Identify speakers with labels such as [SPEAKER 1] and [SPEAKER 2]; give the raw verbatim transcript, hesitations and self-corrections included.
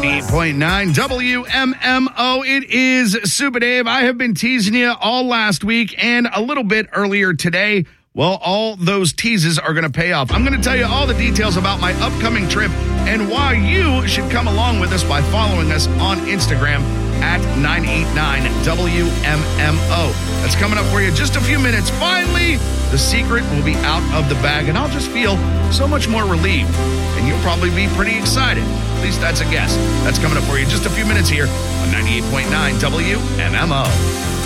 [SPEAKER 1] ninety-eight point nine W M M O. It is Super Dave. I have been teasing you all last week and a little bit earlier today. Well, all those teases are going to pay off. I'm going to tell you all the details about my upcoming trip and why you should come along with us by following us on Instagram at nine eight nine W M M O. That's coming up for you in just a few minutes. Finally, the secret will be out of the bag, and I'll just feel so much more relieved. And you'll probably be pretty excited. At least that's a guess. That's coming up for you in just a few minutes here on ninety-eight point nine W M M O.